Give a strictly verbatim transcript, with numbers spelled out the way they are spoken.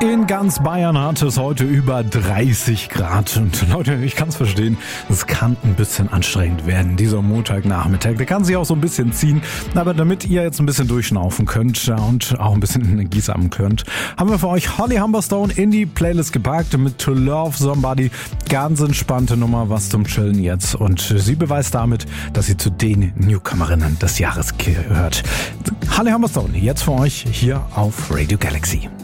In ganz Bayern hat es heute über dreißig Grad. Und Leute, ich kann es verstehen, es kann ein bisschen anstrengend werden, dieser Montagnachmittag. Der kann sich auch so ein bisschen ziehen. Aber damit ihr jetzt ein bisschen durchschnaufen könnt und auch ein bisschen Energie sammeln könnt, haben wir für euch Holly Humberstone in die Playlist gepackt mit To Love Somebody. Ganz entspannte Nummer, was zum Chillen jetzt. Und sie beweist damit, dass sie zu den Newcomerinnen des Jahres gehört. Holly Humberstone, jetzt für euch hier auf Radio Galaxy.